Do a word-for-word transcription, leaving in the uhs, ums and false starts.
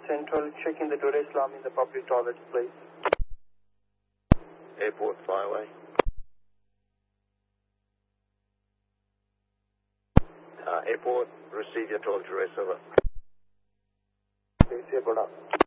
Central, checking the Dur Es Salaam in the public toilets, please. Airport Flyway. Uh, airport, receive your talk to rest over. Please, airport up.